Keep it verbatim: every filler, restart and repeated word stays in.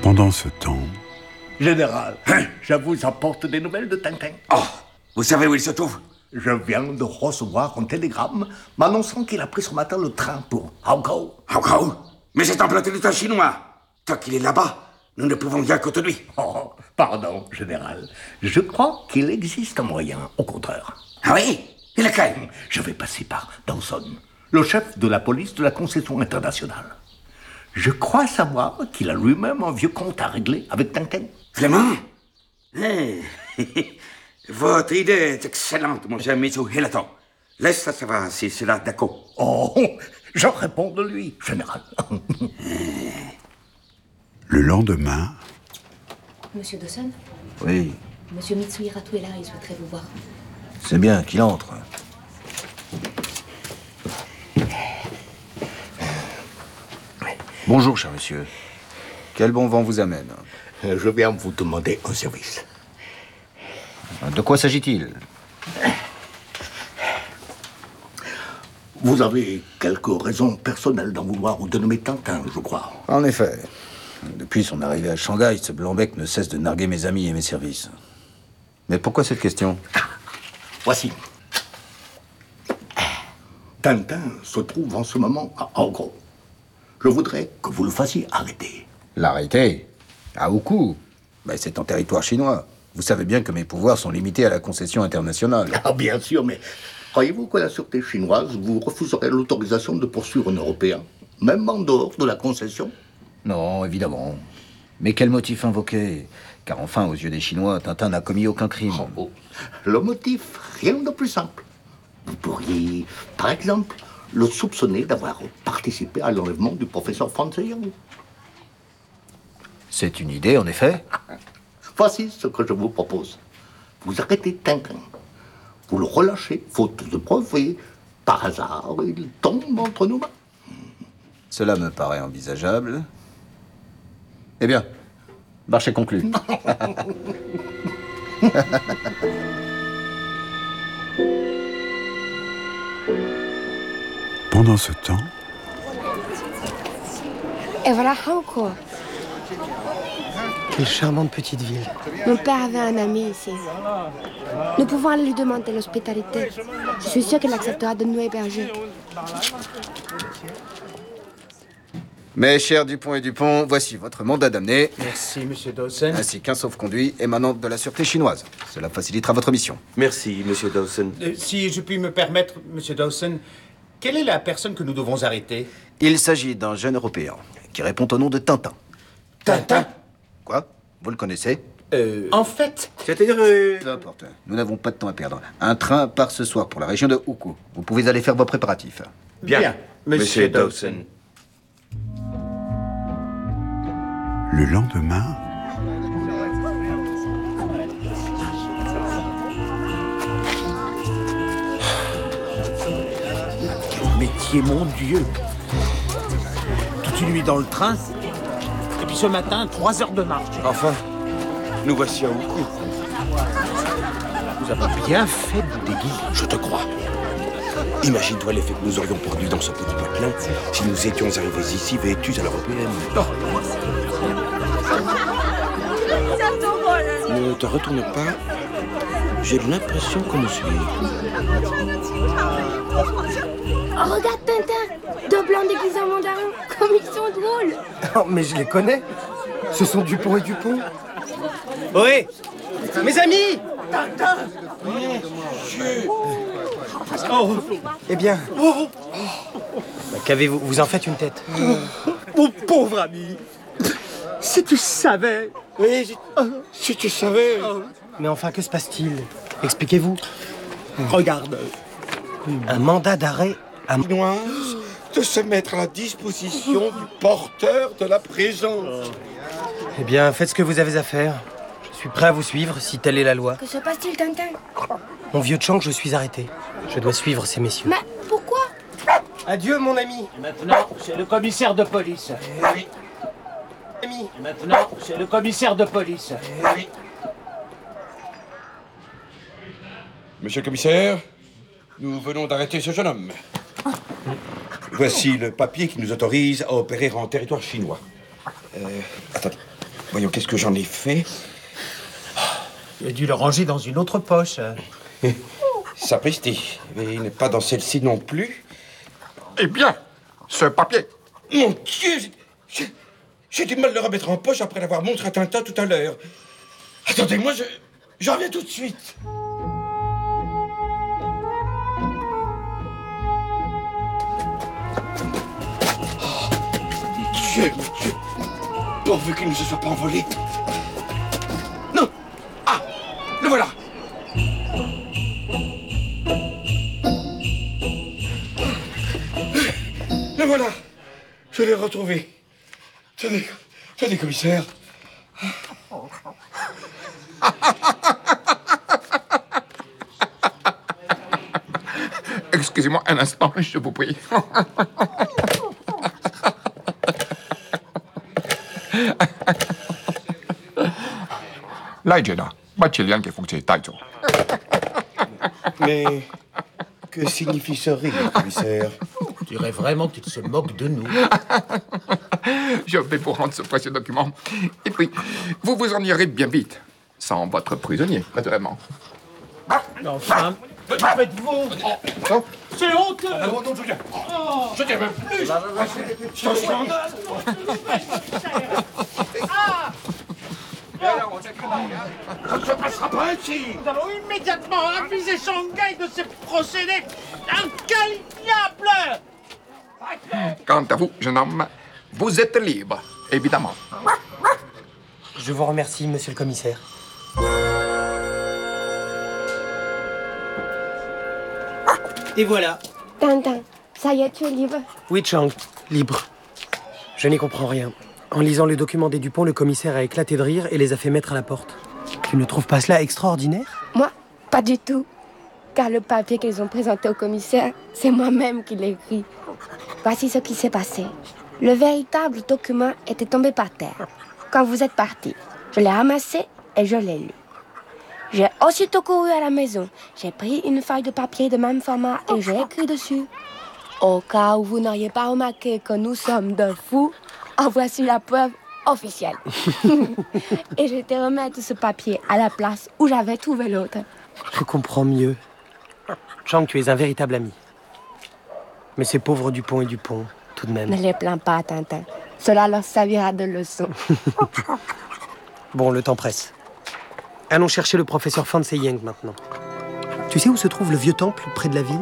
Pendant ce temps... Général, je vous apporte des nouvelles de Tintin. Oh, vous savez où il se trouve? Je viens de recevoir un télégramme m'annonçant qu'il a pris ce matin le train pour Hangzhou. Hangzhou? Mais c'est en plein territoire chinois. Tant qu'il est là-bas, nous ne pouvons rien contre lui. Oh, pardon, général. Je crois qu'il existe un moyen, au contraire. Ah oui? Et lequel? Je vais passer par Dawson, le chef de la police de la concession internationale. Je crois savoir qu'il a lui-même un vieux compte à régler avec Tintin. Vraiment? Hey. Votre idée est excellente, mon cher Mitsu Hilato. Laisse ça savoir si c'est là d'accord. Oh, j'en réponds de lui, général. Le lendemain... Monsieur Dawson? Oui. Monsieur Mitsu Hilato est là, il souhaiterait vous voir. C'est bien qu'il entre. Bonjour, cher monsieur. Quel bon vent vous amène? Je viens vous demander un service. De quoi s'agit-il? Vous avez quelques raisons personnelles d'en vouloir ou de nommer Tintin, je crois. En effet. Depuis son arrivée à Shanghai, ce blanc-bec ne cesse de narguer mes amis et mes services. Mais pourquoi cette question? Voici. Tintin se trouve en ce moment à Hangzhou. Je voudrais que vous le fassiez arrêter. L'arrêter? À Wuku? Ben, c'est en territoire chinois. Vous savez bien que mes pouvoirs sont limités à la concession internationale. Ah, bien sûr, mais croyez-vous que la sûreté chinoise vous refuserait l'autorisation de poursuivre un Européen, même en dehors de la concession? Non, évidemment. Mais quel motif invoquer? Car enfin, aux yeux des Chinois, Tintin n'a commis aucun crime. Oh, oh. Le motif, rien de plus simple. Vous pourriez, par exemple, le soupçonner d'avoir participé à l'enlèvement du professeur Franz Yang. C'est une idée, en effet. Voici ce que je vous propose. Vous arrêtez Tintin. Vous le relâchez, faute de preuves, et par hasard, il tombe entre nos mains. Cela me paraît envisageable. Eh bien, marché conclu. Pendant ce temps... Et voilà Hangzhou. Quelle charmante petite ville. Mon père avait un ami ici. Nous pouvons aller lui demander l'hospitalité. Je suis sûre qu'il acceptera de nous héberger. Mes chers Dupont et Dupont, voici votre mandat d'amener. Merci, monsieur Dawson. Ainsi qu'un sauve-conduit émanant de la sûreté chinoise. Cela facilitera votre mission. Merci, monsieur Dawson. Euh, si je puis me permettre, monsieur Dawson, quelle est la personne que nous devons arrêter? Il s'agit d'un jeune Européen qui répond au nom de Tintin. Tintin? Quoi? Vous le connaissez? Euh... En fait... C'est-à-dire... Euh... Peu importe. Nous n'avons pas de temps à perdre. Un train part ce soir pour la région de Wuku. Vous pouvez aller faire vos préparatifs. Bien, Bien monsieur, monsieur Dawson. Dawson. Le lendemain... Quel métier, mon Dieu! Toute une nuit dans le train, et puis ce matin, trois heures de marche. Enfin, nous voici à Wuku. Vous avez bien fait de vous déguiser. Je te crois. Imagine-toi l'effet que nous aurions produit dans ce petit patelin si nous étions arrivés ici vêtus à l'européenne. Oh. Ne te retourne pas. J'ai l'impression qu'on nous suit. Oh, regarde Tintin! Deux blancs déguisés en mandarin. Comme ils sont drôles! Oh, mais je les connais. Ce sont Dupont et Dupont. Oui. Mes amis! Tintin! Oh. Eh bien... Oh. Bah, qu'avez-vous? Vous en faites une tête. Oh. Mon pauvre ami! Si tu savais... Oui, si, si tu savais... Oh. Mais enfin, que se passe-t-il? Expliquez-vous. Regarde. Un mandat d'arrêt à... Chinoise de se mettre à la disposition du porteur de la prison. Eh bien, faites ce que vous avez à faire. Je suis prêt à vous suivre, si telle est la loi. Que se passe-t-il, Tintin? Mon vieux Chang, je suis arrêté. Je dois suivre ces messieurs. Mais pourquoi? Adieu, mon ami. Et maintenant, c'est le commissaire de police. Oui. Ami. Et maintenant, c'est le commissaire de police. Oui. Monsieur le commissaire, nous venons d'arrêter ce jeune homme. Voici le papier qui nous autorise à opérer en territoire chinois. Euh, attendez. Voyons, qu'est-ce que j'en ai fait? Il a dû le ranger dans une autre poche. Sapristi. Et il n'est pas dans celle-ci non plus. Eh bien, ce papier. Mon Dieu, j'ai, j'ai du mal à le remettre en poche après l'avoir montré à Tintin tout à l'heure. Attendez-moi, je, je reviens tout de suite. Dieu, mon Dieu. Pourvu qu'il ne se soit pas envolé. Non. Ah, le voilà. Le voilà. Je l'ai retrouvé. Tenez, tenez, commissaire. Excusez-moi un instant, je vous prie. Lai Jena, Bachelian qui fonctionne Taizo. Mais que signifie ce rire, commissaire? Je dirais vraiment qu'il se moque de nous. Je vais vous rendre ce précieux document. Et puis, vous vous en irez bien vite. Sans votre prisonnier, naturellement. Enfin, que faites-vous? C'est honteux! Ah non, non, je viens. Je viens même plus. C'est un scandale. Ça ne se passera pas ici. Nous allons immédiatement aviser Shanghai de ces procédés inqualifiables. Quant à vous, jeune homme, vous êtes libre, évidemment. Je vous remercie, monsieur le commissaire. Et voilà. Tintin, ça y est, tu es libre. Oui, Chang, libre. Je n'y comprends rien. En lisant le document des Dupont, le commissaire a éclaté de rire et les a fait mettre à la porte. Tu ne trouves pas cela extraordinaire? Moi, pas du tout. Car le papier qu'ils ont présenté au commissaire, c'est moi-même qui l'ai écrit. Voici ce qui s'est passé. Le véritable document était tombé par terre. Quand vous êtes parti, je l'ai ramassé et je l'ai lu. J'ai aussitôt couru à la maison. J'ai pris une feuille de papier de même format et j'ai écrit dessus. Au cas où vous n'auriez pas remarqué que nous sommes de fous, en voici la preuve officielle. Et j'ai été remettre ce papier à la place où j'avais trouvé l'autre. Je comprends mieux. Chang, tu es un véritable ami. Mais ces pauvres Dupont et Dupont, tout de même. Ne les plains pas, Tintin. Cela leur servira de leçon. Bon, le temps presse. Allons chercher le professeur Fan Se-Yeng maintenant. Tu sais où se trouve le vieux temple près de la ville ?